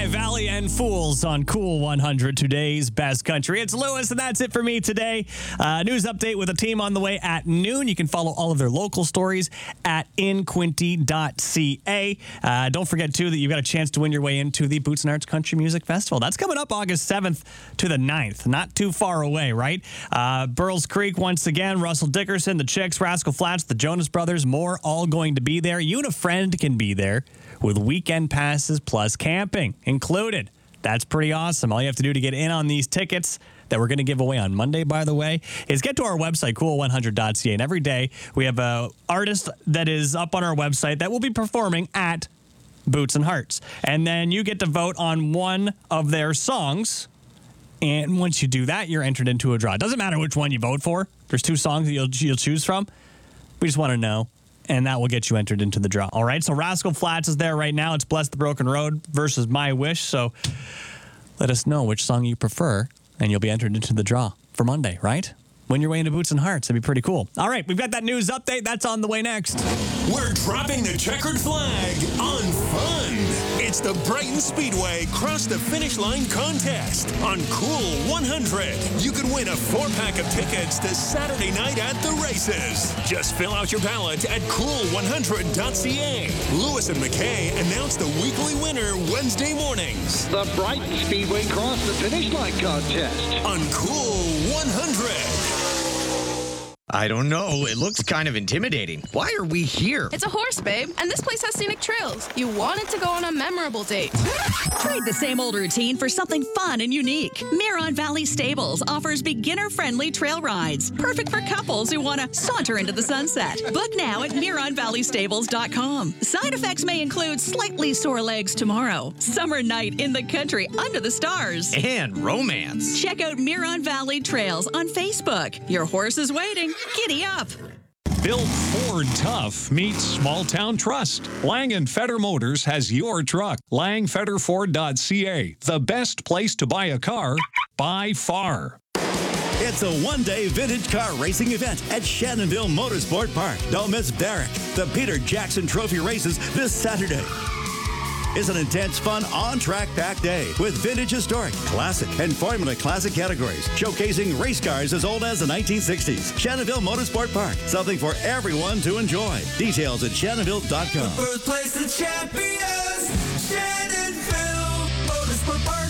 by Valley and Fools on Cool 100, today's best country. It's Lewis, and that's it for me today. News update with a team on the way at noon. You can follow all of their local stories at inquinty.ca. Don't forget, too, that you've got a chance to win your way into the Boots and Arts Country Music Festival. That's coming up August 7th to the 9th. Not too far away, right? Burles Creek, once again, Russell Dickerson, the Chicks, Rascal Flatts, the Jonas Brothers, more all going to be there. You and a friend can be there with weekend passes plus camping included. That's pretty awesome. All you have to do to get in on these tickets that we're going to give away on Monday, by the way, is get to our website, cool100.ca. And every day we have an artist that is up on our website that will be performing at Boots and Hearts. And then you get to vote on one of their songs. And once you do that, you're entered into a draw. It doesn't matter which one you vote for. There's two songs that you'll choose from. We just want to know. And that will get you entered into the draw. All right, so Rascal Flatts is there right now. It's Bless the Broken Road versus My Wish. So let us know which song you prefer, and you'll be entered into the draw for Monday, right? Win your way into Boots and Hearts. That'd be pretty cool. All right, we've got that news update. That's on the way next. We're dropping the checkered flag on fun. It's the Brighton Speedway Cross the Finish Line contest on Cool 100. You can win a 4-pack of tickets to Saturday night at the races. Just fill out your ballot at cool100.ca. Lewis and McKay announce the weekly winner Wednesday mornings. The Brighton Speedway Cross the Finish Line contest on Cool 100. I don't know. It looks kind of intimidating. Why are we here? It's a horse, babe, and this place has scenic trails. You wanted to go on a memorable date. Trade the same old routine for something fun and unique. Miron Valley Stables offers beginner-friendly trail rides, perfect for couples who want to saunter into the sunset. Book now at MironValleyStables.com. Side effects may include slightly sore legs tomorrow, summer night in the country under the stars, and romance. Check out Miron Valley Trails on Facebook. Your horse is waiting. Giddy up. Build Ford tough meets Small Town Trust. Lang & Feder Motors has your truck. LangFederFord.ca, the best place to buy a car by far. It's a one-day vintage car racing event at Shannonville Motorsport Park. Don't miss Barrick, the Peter Jackson Trophy races this Saturday. It's an intense, fun, on-track packed day with vintage, historic, classic, and Formula Classic categories, showcasing race cars as old as the 1960s. Shannonville Motorsport Park, something for everyone to enjoy. Details at shannonville.com. Birthplace of champions, Shannonville Motorsport Park.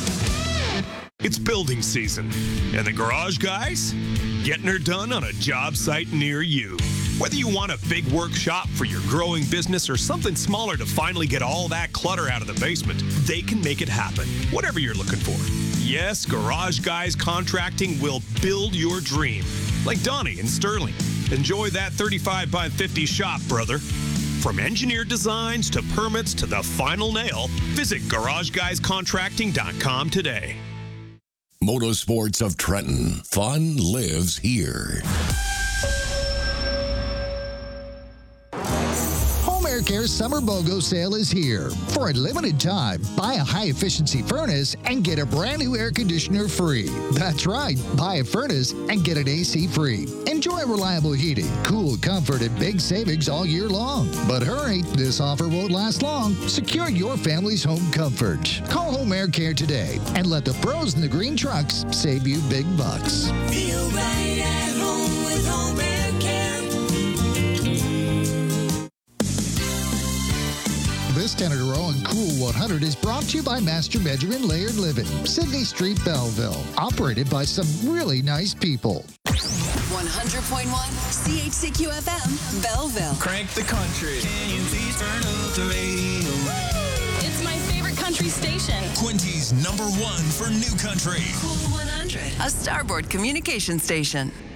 It's building season, and the garage guys getting her done on a job site near you. Whether you want a big workshop for your growing business or something smaller to finally get all that clutter out of the basement, they can make it happen, whatever you're looking for. Yes, Garage Guys Contracting will build your dream. Like Donnie in Sterling. Enjoy that 35 by 50 shop, brother. From engineered designs to permits to the final nail, visit GarageGuysContracting.com today. Motorsports of Trenton. Fun lives here. Home Air Care Summer BOGO sale is here. For a limited time, buy a high-efficiency furnace and get a brand new air conditioner free. That's right, buy a furnace and get an AC free. Enjoy reliable heating, cool comfort, and big savings all year long. But hurry, this offer won't last long. Secure your family's home comfort. Call Home Air Care today and let the pros in the green trucks save you big bucks. Feel right at home with Home Air Care. This 10 in a row on Cool 100 is brought to you by Master Bedroom Layered Living, Sydney Street, Belleville. Operated by some really nice people. 100.1 CHCQ FM, Belleville. Crank the country. Can you please turn up the radio? It's my favorite country station. Quinty's #1 for new country. Cool 100, a Starboard communication station.